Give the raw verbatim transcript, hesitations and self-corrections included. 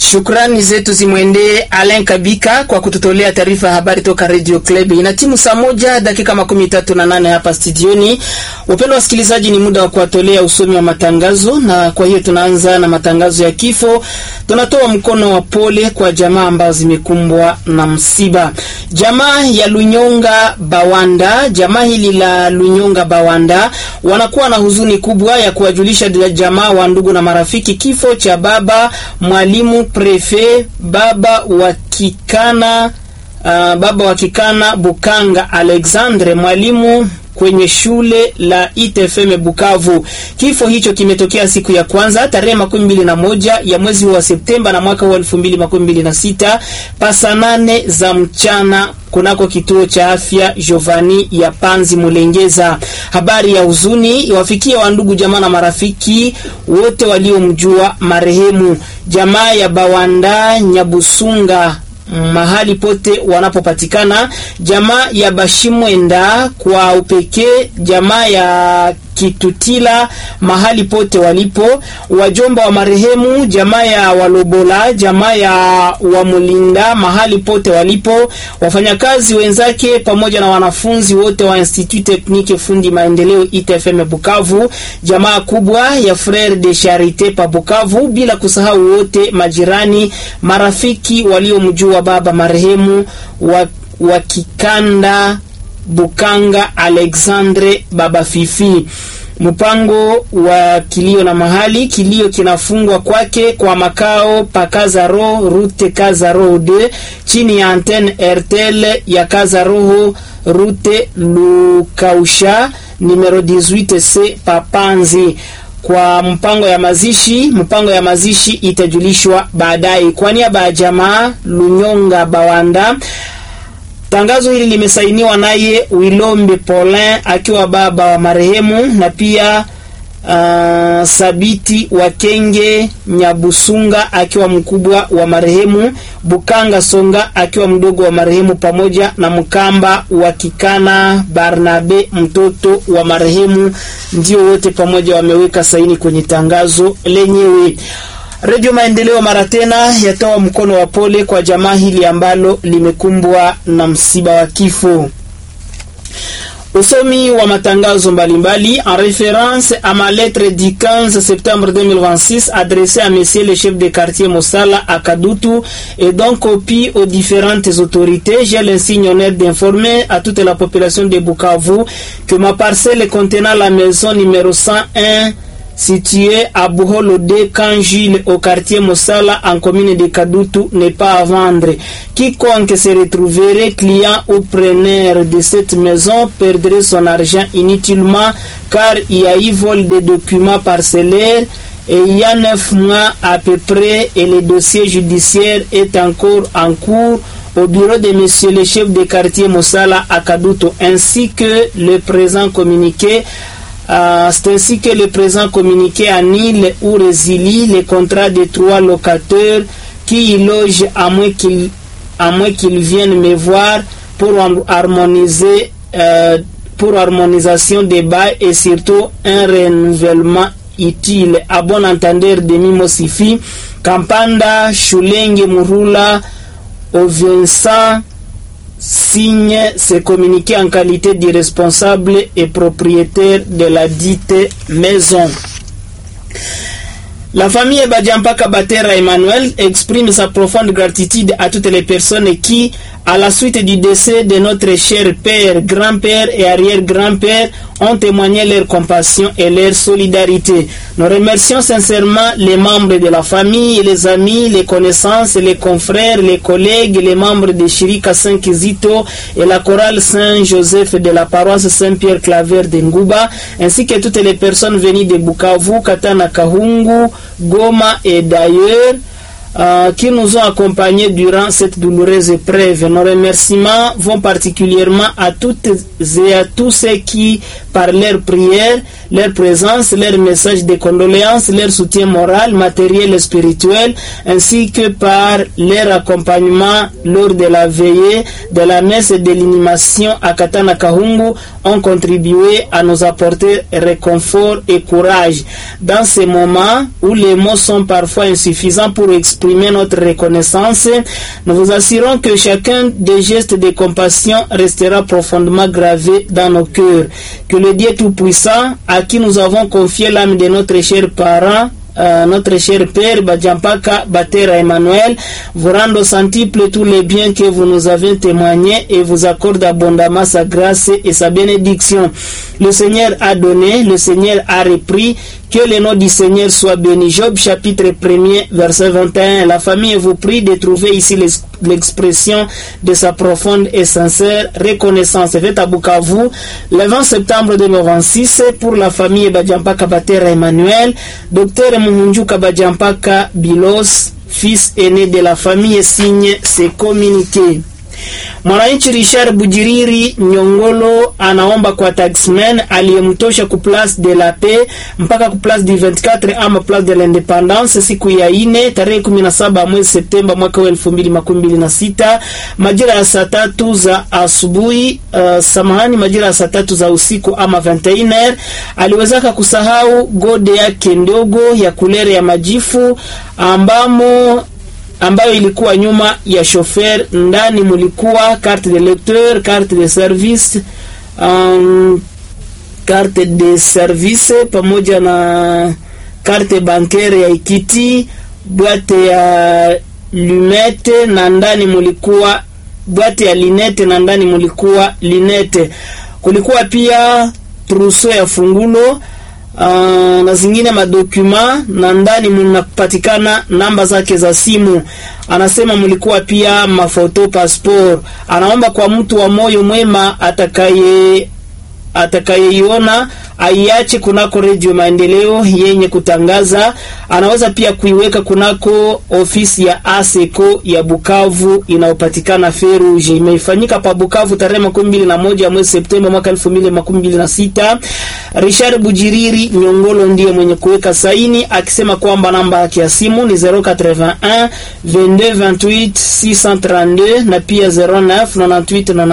Shukrani zetu zimwendee Alain Kabika kwa kututolea taarifa habari toka Radio Club. Ina timu saa moja dakika makumi tatu na nane hapa studioni. Wapendwa wasikilizaji, ni muda wa kuwatolea usomi wa matangazo, na kwa hiyo tunaanza na matangazo ya kifo. Tunatoa mkono wa pole kwa jamaa ambazo zimekumbwa na msiba. Jamaa ya Lunyonga Bawanda, jamaa hili la Lunyonga Bawanda wanakuwa na huzuni kubwa ya kuwajulisha jamaa wa ndugu na marafiki kifo cha baba mwalimu Prefe baba wa Kikana uh, baba wa Kikana Bukanga Alexandre, mwalimu kwenye shule la I T F M Bukavu. Kifo hicho kimetokea siku ya kwanza tarehe makumi mbili na moja ya mwezi wa Septemba na mwaka wa elfu mbili makumi mbili na sita pasa nane za mchana kunako kituo cha afya Giovanni ya Panzi Mulengeza. Habari ya huzuni iwafikia wa ndugu jamaa na marafiki wote waliomjua marehemu. Jamaa ya Bawanda Nyabusunga mahali pote wanapopatikana, jamaa ya Bashimwenda kwa upekee, jamaa ya Kitutila mahali pote walipo, wajomba wa marehemu, jamaa ya Walobola, jamaa ya Wamulinda mahali pote walipo, wafanyakazi wenzake pamoja na wanafunzi wote wa Institut Technique Fundi Maendeleo I T F M Bukavu, jamaa kubwa ya Frere de Charité pa Bukavu, bila kusahau wote majirani, marafiki waliomjua baba marehemu wa, wa Kikanda Bukanga Alexandre baba Fifi. Mpango wa kilio na mahali kilio kinafungwa kwake kwa makao pa Kazaro Route Kazaro de chini ya antenne Airtel ya Kazaro Route Lukausha numero dix-huit C Papanzi. Kwa mpango ya mazishi, mpango ya mazishi itajulishwa baadaye. Kwa niaba ya jamaa Lunyonga Bawanda, tangazo hili limesainiwa naye Wilombe Paulin akiwa baba wa marehemu, na pia uh, Sabiti Wakenge Nyabusunga akiwa mkubwa wa marehemu, Bukanga Songa akiwa mdogo wa marehemu, pamoja na Mkamba wa Kikana Barnabe mtoto wa marehemu. Ndio wote pamoja wameweka saini kwenye tangazo lenyewe. Radio Maendeleo mara tena yatoa mkono wa pole kwa jamaa hili ambalo limekumbwa na msiba wa kifo. Usomi wa matangazo mbalimbali en référence à ma lettre du quinze septembre deux mille vingt-six adressée à monsieur le chef de quartier Mossala à Kadutu et donc copie aux différentes autorités. J'ai l'insigne honneur d'informer à toute la population de Bukavu que ma parcelle contenant la maison numéro cent un situé à Buholode Kanjil au quartier Mossala en commune de Kadutu n'est pas à vendre. Quiconque se retrouverait client ou preneur de cette maison perdrait son argent inutilement, car il y a eu vol de documents parcellaires et il y a neuf mois à peu près et le dossier judiciaire est encore en cours au bureau de monsieur le chef de quartier Mossala à Kadutu, ainsi que le présent communiqué. Uh, c'est ainsi que le présent communiqué annule ou résilie les contrats des trois locataires qui y logent, à moins qu'ils à moins qu'ils viennent me voir pour harmoniser euh, pour harmonisation des bails et surtout un renouvellement utile. À bon entendeur de Mimosifi Kampanda Shulenge Murula au Vincent signe ce communiqué en qualité de responsable et propriétaire de la dite maison. La famille Badiampaka Batera Emmanuel exprime sa profonde gratitude à toutes les personnes qui, à la suite du décès de notre cher père, grand-père et arrière-grand-père, ont témoigné leur compassion et leur solidarité. Nous remercions sincèrement les membres de la famille, les amis, les connaissances, les confrères, les collègues, les membres de Shirika Saint-Kizito et la chorale Saint-Joseph de la paroisse Saint-Pierre-Claver de Nguba, ainsi que toutes les personnes venues de Bukavu, Katana Kahungu, Goma et d'ailleurs, Euh, qui nous ont accompagnés durant cette douloureuse épreuve. Nos remerciements vont particulièrement à toutes et à tous ceux qui, par leur prière, leur présence, leur message de condoléances, leur soutien moral, matériel et spirituel, ainsi que par leur accompagnement lors de la veillée, de la messe et de l'inhumation à Katana Kahungu, ont contribué à nous apporter réconfort et courage. Dans ces moments où les mots sont parfois insuffisants pour exprimer exprimer notre reconnaissance. Nous vous assurons que chacun des gestes de compassion restera profondément gravé dans nos cœurs. Que le Dieu Tout-Puissant, à qui nous avons confié l'âme de notre cher parent, Euh, notre cher père Badjampaka Batera Emmanuel, vous rende au centuple tous les biens que vous nous avez témoignés et vous accorde abondamment sa grâce et sa bénédiction. Le Seigneur a donné, le Seigneur a repris, que le nom du Seigneur soit béni. Job chapitre premier verset vingt et un. La famille vous prie de trouver ici l'expression de sa profonde et sincère reconnaissance. Faite à Bukavu le vingt septembre deux mille vingt-six pour la famille Badjampaka Batera Emmanuel, docteur Muhunjuka Badjampaka Bilos, fils aîné de la famille, signe ses communiqués. Mwananchi Richard Bujiriri Nyongolo anaomba kwa taxman aliyemtosha ku place de la paix mpaka ku place du vingt-quatre ama place de l'independance siku ya ine tarehe kumi na saba mwezi Septemba mwaka wa elfu mbili makumi mbili na sita majira ya saa tatu za asubuhi, uh, samahani majira ya saa tatu za usiku ama vingt et une heures. Aliwezaka kusahau gode yake ndogo ya kulere ya majifu ambamo ambayo ilikuwa nyuma ya chauffeur. Ndani mulikuwa carte de lecteur, carte de service, um, carte de service pamoja na carte bancaire ya Equity, boîte ya lunette na ndani mulikuwa boîte ya lunette na ndani mulikuwa lunette. Kulikuwa pia trousseau ya fungulo Uh, na zingine madokuma na ndani mnapatikana namba zake za simu. Anasema mlikuwa pia mafoto passport. Anaomba kwa mtu wa moyo mwema atakaye atakayeiona aiache kunako Radio Maendeleo yenye kutangaza. Anaweza pia kuiweka kunako ofisi ya ASECO ya Bukavu inayopatikana Feruji. Imefanyika pa Bukavu tarehe makumi mbili na moja mwezi Septemba mwaka elfu mbili makumi mbili na sita. Richard Bujiriri Nyongolo ndiye mwenye kuweka saini akisema kwamba namba yake ya simu ni zero eight one, vingt-deux vingt-huit six cent trente-deux na pia zero neuf neuf huit